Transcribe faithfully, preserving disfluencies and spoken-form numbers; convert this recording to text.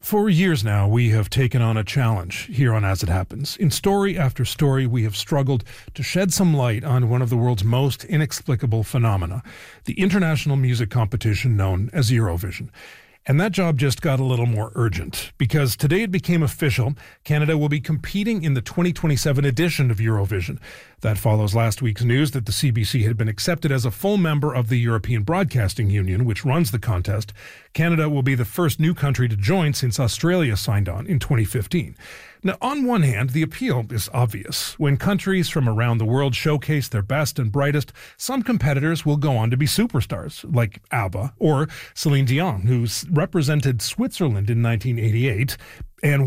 For years now, we have taken on a challenge here on As It Happens. In story after story, we have struggled to shed some light on one of the world's most inexplicable phenomena, the international music competition known as Eurovision. And that job just got a little more urgent, because today it became official. Canada will be competing in the twenty twenty-seven edition of Eurovision. That follows last week's news that the C B C had been accepted as a full member of the European Broadcasting Union, which runs the contest. Canada will be the first new country to join since Australia signed on in twenty fifteen. Now, on one hand, the appeal is obvious. When countries from around the world showcase their best and brightest, some competitors will go on to be superstars, like ABBA or Celine Dion, who's represented Switzerland in nineteen eighty-eight, and